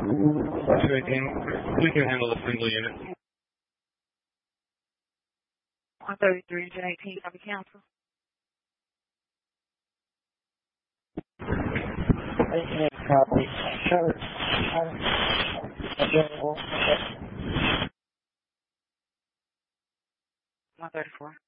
218, we can handle a single unit. 133, 1018, copy council. 18, copy. Sure. 134.